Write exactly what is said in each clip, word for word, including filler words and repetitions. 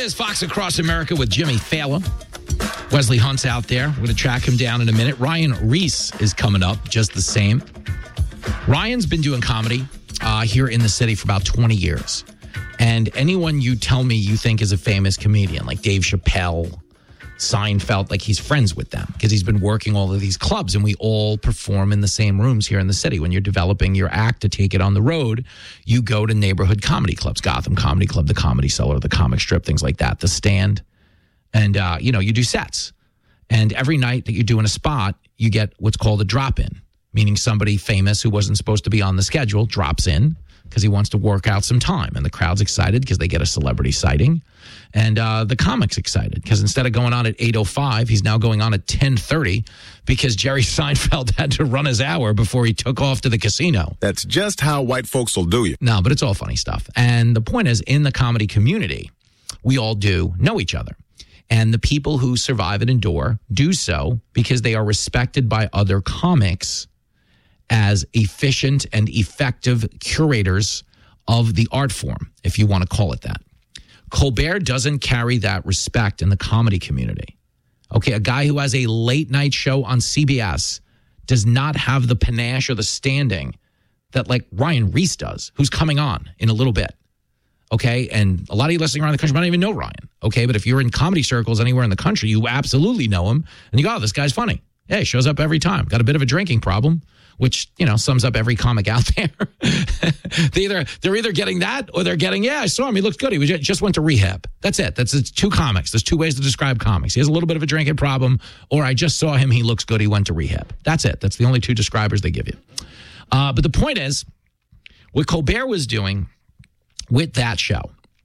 is Fox Across America with Jimmy Fallon. Wesley Hunt's out there. We're going to track him down in a minute. Ryan Reese is coming up just the same. Ryan's been doing comedy uh, here in the city for about twenty years. And anyone you tell me you think is a famous comedian, like Dave Chappelle, Seinfeld, like he's friends with them because he's been working all of these clubs and we all perform in the same rooms here in the city. When you're developing your act to take it on the road, you go to neighborhood comedy clubs, Gotham Comedy Club, the Comedy Cellar, the Comic Strip, things like that, the Stand. And, uh, you know, you do sets. And every night that you're doing a spot, you get what's called a drop-in, meaning somebody famous who wasn't supposed to be on the schedule drops in because he wants to work out some time. And the crowd's excited because they get a celebrity sighting. And uh, the comic's excited because instead of going on at eight oh five, he's now going on at ten thirty because Jerry Seinfeld had to run his hour before he took off to the casino. That's just how white folks will do you. No, but it's all funny stuff. And the point is, in the comedy community, we all do know each other. And the people who survive and endure do so because they are respected by other comics as efficient and effective curators of the art form, if you want to call it that. Colbert doesn't carry that respect in the comedy community. Okay, a guy who has a late night show on C B S does not have the panache or the standing that like Ryan Reese does, who's coming on in a little bit. Okay, and a lot of you listening around the country might not even know Ryan. Okay, but if you're in comedy circles anywhere in the country, you absolutely know him. And you go, oh, this guy's funny. Yeah, he shows up every time. Got a bit of a drinking problem, which, you know, sums up every comic out there. they either, they're either getting that or they're getting, yeah, I saw him. He looked good. He was, just went to rehab. That's it. That's it's two comics. There's two ways to describe comics. He has a little bit of a drinking problem, or I just saw him. He looks good. He went to rehab. That's it. That's the only two describers they give you. Uh, but the point is, what Colbert was doing with that show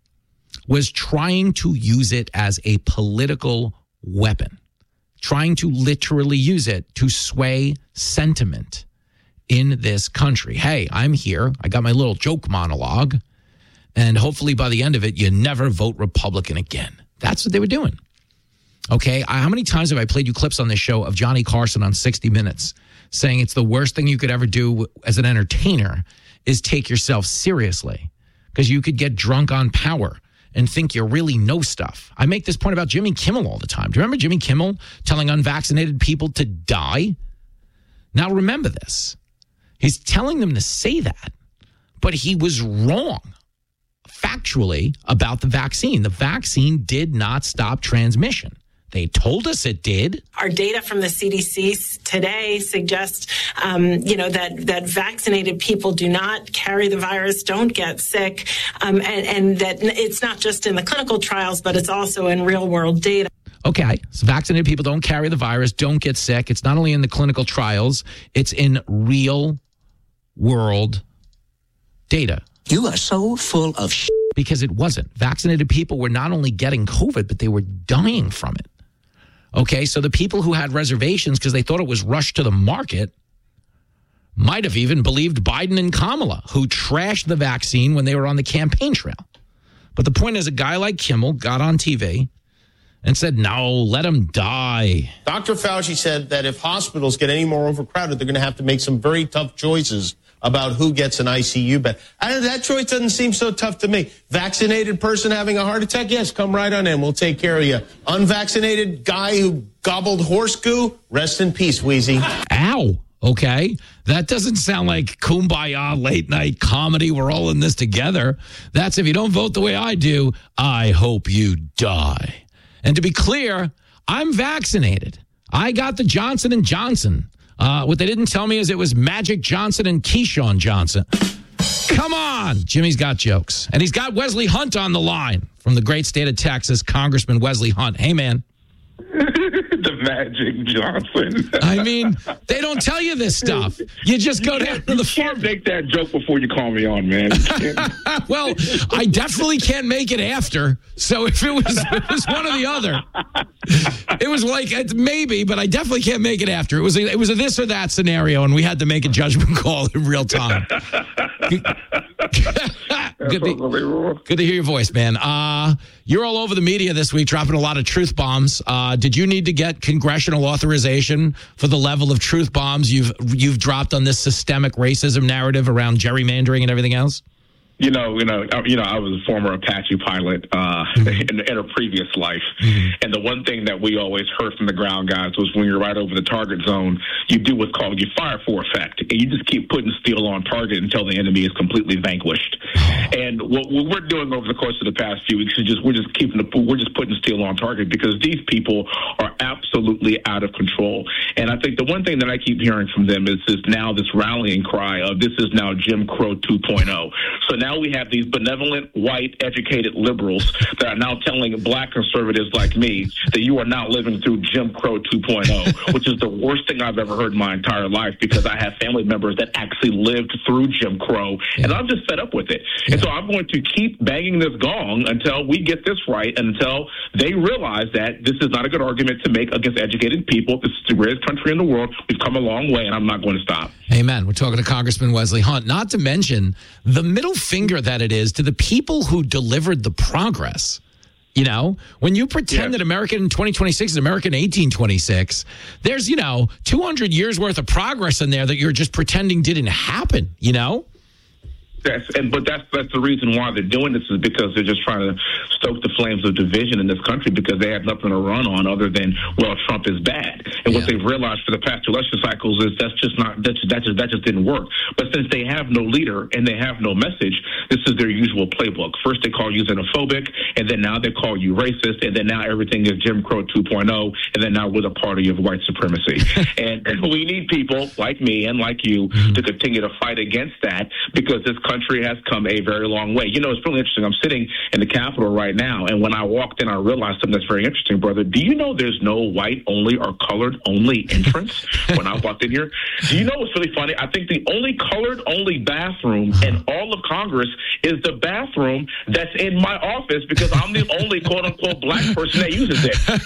was trying to use it as a political weapon, trying to literally use it to sway sentiment in this country. Hey, I'm here. I got my little joke monologue, and hopefully by the end of it, you never vote Republican again. That's what they were doing. Okay, I, how many times have I played you clips on this show of Johnny Carson on sixty minutes saying it's the worst thing you could ever do as an entertainer is take yourself seriously because you could get drunk on power and think you really know stuff. I make this point about Jimmy Kimmel all the time. Do you remember Jimmy Kimmel telling unvaccinated people to die? Now remember this. He's telling them to say that, but he was wrong factually about the vaccine. The vaccine did not stop transmission. They told us it did. Our data from the C D C today suggests, um, you know, that, that vaccinated people do not carry the virus, don't get sick, um, and, and that it's not just in the clinical trials, but it's also in real-world data. Okay, so vaccinated people don't carry the virus, don't get sick. It's not only in the clinical trials, it's in real-world data. You are so full of shit. Because it wasn't. Vaccinated people were not only getting COVID, but they were dying from it. Okay, so the people who had reservations because they thought it was rushed to the market might have even believed Biden and Kamala, who trashed the vaccine when they were on the campaign trail. But the point is, a guy like Kimmel got on T V and said, no, let him die. Doctor Fauci said that if hospitals get any more overcrowded, they're going to have to make some very tough choices about who gets an I C U bed. And that choice doesn't seem so tough to me. Vaccinated person having a heart attack? Yes, come right on in. We'll take care of you. Unvaccinated guy who gobbled horse goo? Rest in peace, Wheezy. Ow. Okay. That doesn't sound like kumbaya late night comedy. We're all in this together. That's if you don't vote the way I do, I hope you die. And to be clear, I'm vaccinated. I got the Johnson and Johnson. Uh, what they didn't tell me is it was Magic Johnson and Keyshawn Johnson. Come on. Jimmy's got jokes. And he's got Wesley Hunt on the line from the great state of Texas, Congressman Wesley Hunt. Hey, man. The Magic Johnson. I mean, they don't tell you this stuff. You just go down to the You can't make that joke before you call me on, man. Well, I definitely can't make it after. So if it was, it was one or the other, it was like maybe, but I definitely can't make it after. It was a, it was a this or that scenario, and we had to make a judgment call in real time. Good to, good to hear your voice, man. Uh, you're all over the media this week, dropping a lot of truth bombs. Uh, did you need to get congressional authorization for the level of truth bombs you've you've dropped on this systemic racism narrative around gerrymandering and everything else? You know, you know, you know. I was a former Apache pilot uh, mm-hmm. in, in a previous life, mm-hmm. and the one thing that we always heard from the ground guys was when you're right over the target zone, you do what's called your fire for effect, and you just keep putting steel on target until the enemy is completely vanquished. And what, what we're doing over the course of the past few weeks is just we're just keeping the we're just putting steel on target because these people are absolutely out of control. And I think the one thing that I keep hearing from them is this now this rallying cry of this is now Jim Crow two point oh. So now we have these benevolent, white, educated liberals that are now telling black conservatives like me that you are now living through Jim Crow two point oh, which is the worst thing I've ever heard in my entire life because I have family members that actually lived through Jim Crow, and I'm just fed up with it. Yeah. And so I'm going to keep banging this gong until we get this right, and until they realize that this is not a good argument to make against educated people. This is the greatest country in the world. We've come a long way, and I'm not going to stop. Amen. We're talking to Congressman Wesley Hunt, not to mention the middle finger that it is to the people who delivered the progress. You know, when you pretend yeah. that America in twenty twenty-six is America in eighteen twenty-six, there's, you know, two hundred years worth of progress in there that you're just pretending didn't happen, you know? That's, and, but that's that's the reason why they're doing this is because they're just trying to stoke the flames of division in this country because they have nothing to run on other than, well, Trump is bad. And yeah. what they've realized for the past two election cycles is that's just not that's, that just that just didn't work. But since they have no leader and they have no message, this is their usual playbook. First they call you xenophobic, and then now they call you racist, and then now everything is Jim Crow two point oh, and then now we're the party of white supremacy. and, and we need people like me and like you mm-hmm. to continue to fight against that because this country has come a very long way. You know, it's really interesting. I'm sitting in the Capitol right now, and when I walked in, I realized something that's very interesting, brother. Do you know there's no white only or colored only entrance when I walked in here? Do you know what's really funny? I think the only colored only bathroom in all of Congress is the bathroom that's in my office because I'm the only quote unquote black person that uses it. So,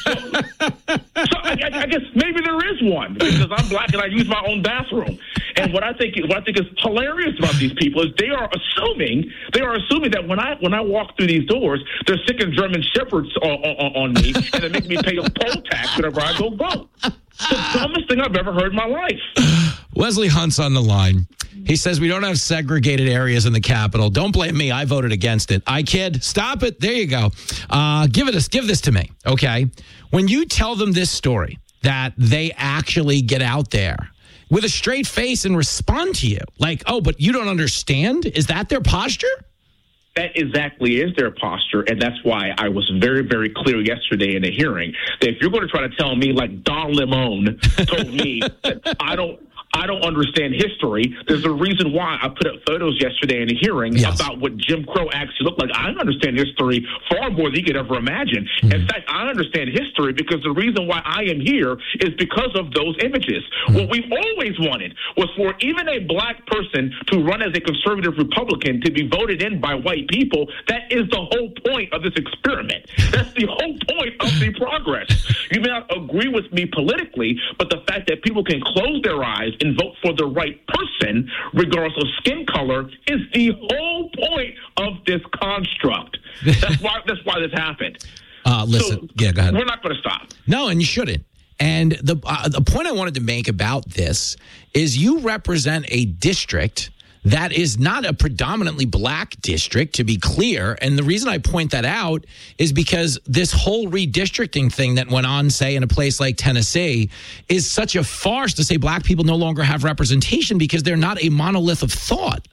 so I, I guess maybe there is one because I'm black and I use my own bathroom. And what I think what I think is hilarious about these people is they are assuming they are assuming that when I when I walk through these doors, they're sticking German shepherds on, on, on me and they make me pay a poll tax whenever I go vote. The dumbest thing I've ever heard in my life. Wesley Hunt's on the line. He says we don't have segregated areas in the Capitol. Don't blame me. I voted against it. I kid. Stop it. There you go. Uh, give it. A, give this to me. Okay. When you tell them this story, that they actually get out there with a straight face and respond to you, like, oh, but you don't understand? Is that their posture? That exactly is their posture, and that's why I was very, very clear yesterday in the hearing that if you're going to try to tell me like Don Lemon told me that I don't I don't understand history, there's a reason why I put up photos yesterday in a hearing yes. about what Jim Crow actually looked like. I understand history far more than you could ever imagine. Mm-hmm. In fact, I understand history because the reason why I am here is because of those images. Mm-hmm. What we've always wanted was for even a black person to run as a conservative Republican to be voted in by white people. That is the whole point of this experiment. That's the whole point of the progress. You may not agree with me politically, but the fact that people can close their eyes and vote for the right person, regardless of skin color, is the whole point of this construct. That's why. That's why this happened. Uh, listen, so yeah, go ahead. We're not going to stop. No, and you shouldn't. And the uh, the point I wanted to make about this is you represent a district that is not a predominantly black district, to be clear. And the reason I point that out is because this whole redistricting thing that went on, say, in a place like Tennessee is such a farce to say black people no longer have representation because they're not a monolith of thought.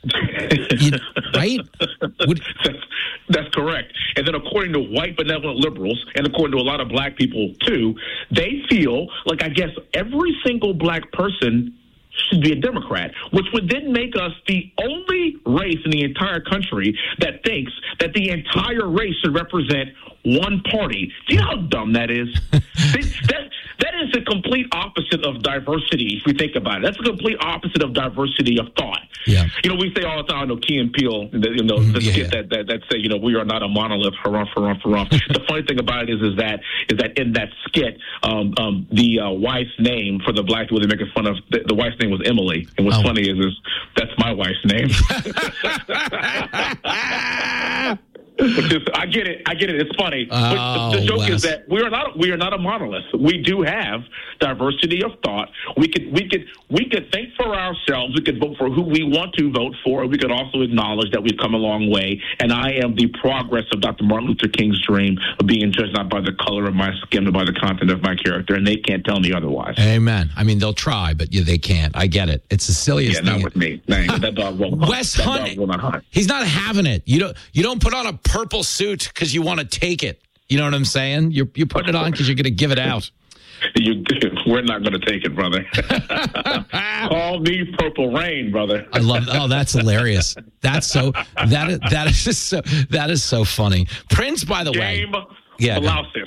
you, right? Would, that's, that's correct. And then according to white benevolent liberals, and according to a lot of black people too, they feel like, I guess, every single black person should be a Democrat, which would then make us the only race in the entire country that thinks that the entire race should represent one party. Do you know how dumb that is? that, that is the complete opposite of diversity, if we think about it. That's the complete opposite of diversity of thought. Yeah. You know, we say all the time, you know, Key and Peele, you know, the yeah, skit yeah. That, that, that say, you know, we are not a monolith, harumph, harumph, harumph. The funny thing about it is, is that is that in that skit, um, um, the uh, wife's name for the black people they're making fun of, the, the wife's name was Emily. And what's oh. funny is, is that's my wife's name. Which is, I get it. I get it. It's funny. Oh, but the, the joke Wes. is that we are not we are not a monolith. We do have diversity of thought. We could we could we could think for ourselves. We could vote for who we want to vote for. We could also acknowledge that we've come a long way. And I am the progress of Doctor Martin Luther King's dream of being judged not by the color of my skin, but by the content of my character. And they can't tell me otherwise. Amen. I mean, they'll try, but yeah, they can't. I get it. It's the silliest Yeah, thing. not with me. Dang, that dog won't hunt. Wes That Hunt, dog will not hunt. he's not having it. You don't. You don't put on a purple suit because you want to take it. You know what I'm saying? You're you're putting it on because you're going to give it out. You, we're not going to take it, brother. Call me Purple Rain, brother. I love. Oh, that's hilarious. That's so. That is that is just so. That is so funny. Prince, by the Game way. Yeah. Blouses.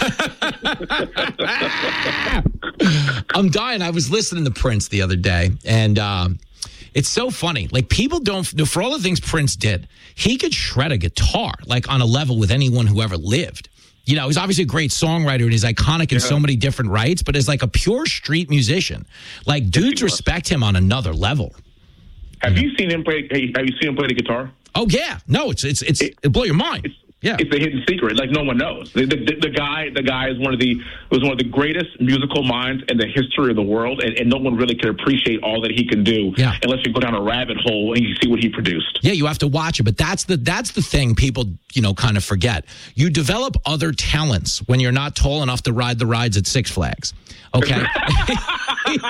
I'm dying. I was listening to Prince the other day, and um, it's so funny. Like, people don't, for all the things Prince did, he could shred a guitar, like, on a level with anyone who ever lived. You know, he's obviously a great songwriter and he's iconic in yeah. so many different rights, but as like a pure street musician, like, dudes respect him on another level. Have you, know? you seen him play? Have you seen him play the guitar? Oh yeah, no, it's it's it's it, it'll blow your mind. It's, yeah, it's a hidden secret. Like, no one knows. The, the, the guy, the guy is one of the was one of the greatest musical minds in the history of the world, and, and no one really can appreciate all that he can do yeah. unless you go down a rabbit hole and you see what he produced. Yeah, you have to watch it, but that's the that's the thing people you know kind of forget. You develop other talents when you're not tall enough to ride the rides at Six Flags. Okay. That's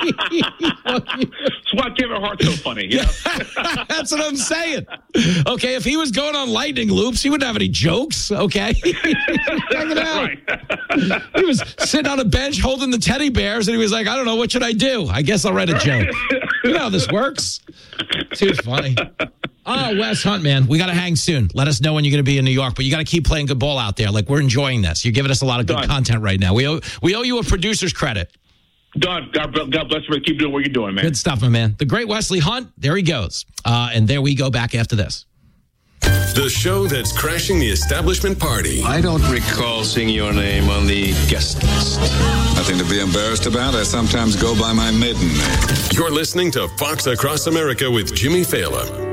why Kevin Hart's so funny. You know? That's what I'm saying. Okay, if he was going on lightning loops, he wouldn't have any jokes. Okay. Check it out. Right. He was sitting on a bench holding the teddy bears, and he was like, I don't know, what should I do? I guess I'll write a joke. You know how this works. Too funny. Oh, Wes Hunt, man. We got to hang soon. Let us know when you're going to be in New York, but you got to keep playing good ball out there. Like, we're enjoying this. You're giving us a lot of good Done. content right now. We owe, we owe you a producer's credit. Done. God, God bless you. Keep doing what you're doing, man. Good stuff, my man. The great Wesley Hunt. There he goes. Uh, and there we go back after this. The show that's crashing the establishment party. I don't recall seeing your name on the guest list. Nothing to be embarrassed about. I sometimes go by my maiden name. You're listening to Fox Across America with Jimmy Fallon.